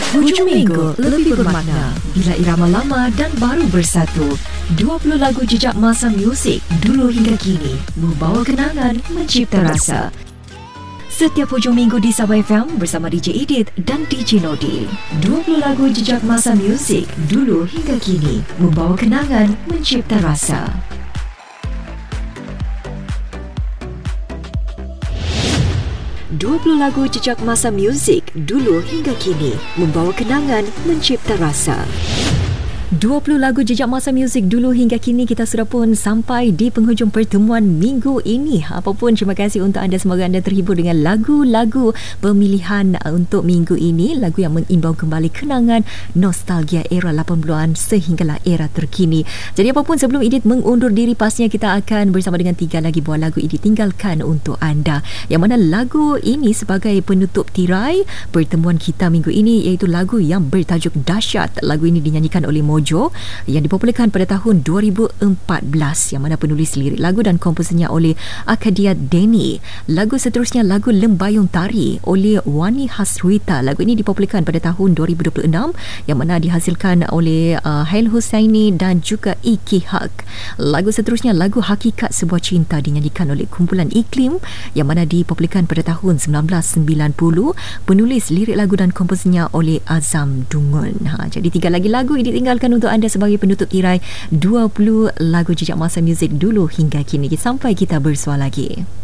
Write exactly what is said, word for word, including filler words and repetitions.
Hujung minggu lebih bermakna bila irama lama dan baru bersatu. dua puluh lagu jejak masa muzik dulu hingga kini membawa kenangan, mencipta rasa. Setiap hujung minggu di Sabah F M bersama D J Edith dan D J Nodi. dua puluh lagu jejak masa muzik dulu hingga kini membawa kenangan, mencipta rasa. dua puluh lagu jejak masa muzik dulu hingga kini membawa kenangan, mencipta rasa. dua puluh lagu jejak masa muzik dulu hingga kini, kita sudah pun sampai di penghujung pertemuan minggu ini. Apapun, terima kasih untuk anda. Semoga anda terhibur dengan lagu-lagu pemilihan untuk minggu ini, lagu yang mengimbau kembali kenangan, nostalgia era lapan puluhan sehinggalah era terkini. Jadi apapun, sebelum Edith mengundur diri, pastinya kita akan bersama dengan tiga lagi buah lagu Edith tinggalkan untuk anda, yang mana lagu ini sebagai penutup tirai pertemuan kita minggu ini, iaitu lagu yang bertajuk Dahsyat. Lagu ini dinyanyikan oleh Mojo yang dipopularkan pada tahun dua ribu empat belas, yang mana penulis lirik lagu dan komposenya oleh Akadia Denny. Lagu seterusnya lagu Lembayung Tari oleh Wani Hasrita. Lagu ini dipopularkan pada tahun dua ribu dua puluh enam, yang mana dihasilkan oleh uh, Hail Husaini dan juga Iki Haq. Lagu seterusnya lagu Hakikat Sebuah Cinta dinyanyikan oleh kumpulan Iklim, yang mana dipopularkan pada tahun sembilan belas sembilan puluh. Penulis lirik lagu dan komposenya oleh Azam Dungun. Ha, jadi tiga lagi lagu ini tinggalkan untuk anda sebagai penutup tirai dua puluh lagu jejak masa muzik dulu hingga kini. Sampai kita bersua lagi.